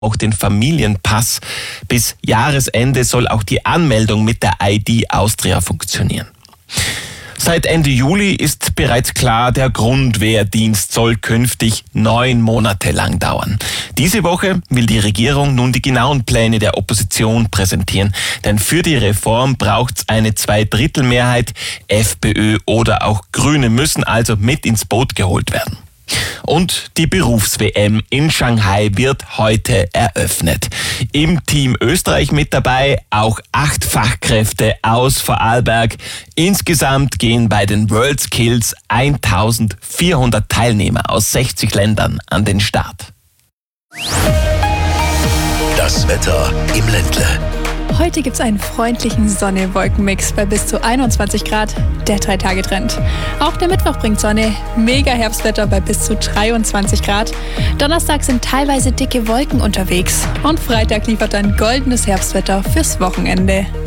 auch den Familienpass. Bis Jahresende soll auch die Anmeldung mit der ID Austria funktionieren. Seit Ende Juli ist bereits klar, der Grundwehrdienst soll künftig 9 Monate lang dauern. Diese Woche will die Regierung nun die genauen Pläne der Opposition präsentieren. Denn für die Reform braucht's eine Zweidrittelmehrheit. FPÖ oder auch Grüne müssen also mit ins Boot geholt werden. Und die Berufs-WM in Shanghai wird heute eröffnet. Im Team Österreich mit dabei auch 8 Fachkräfte aus Vorarlberg. Insgesamt gehen bei den WorldSkills 1400 Teilnehmer aus 60 Ländern an den Start. Das Wetter im Ländle. Heute gibt es einen freundlichen Sonne-Wolken-Mix bei bis zu 21 Grad, der 3-Tage-Trend. Auch der Mittwoch bringt Sonne, mega Herbstwetter bei bis zu 23 Grad. Donnerstag sind teilweise dicke Wolken unterwegs und Freitag liefert dann goldenes Herbstwetter fürs Wochenende.